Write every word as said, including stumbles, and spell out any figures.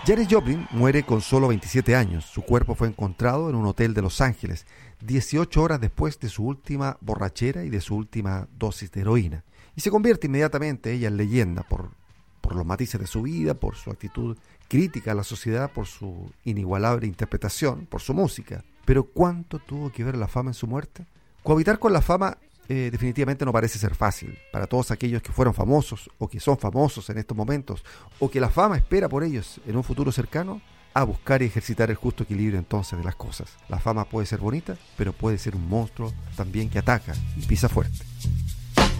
Janis Joplin muere con solo veintisiete años. Su cuerpo fue encontrado en un hotel de Los Ángeles, dieciocho horas después de su última borrachera y de su última dosis de heroína. Y se convierte inmediatamente ella en leyenda por, por los matices de su vida, por su actitud crítica a la sociedad, por su inigualable interpretación, por su música. Pero ¿cuánto tuvo que ver la fama en su muerte? Cohabitar con la fama eh, definitivamente no parece ser fácil. Para todos aquellos que fueron famosos o que son famosos en estos momentos o que la fama espera por ellos en un futuro cercano, a buscar y ejercitar el justo equilibrio entonces de las cosas. La fama puede ser bonita, pero puede ser un monstruo también que ataca y pisa fuerte.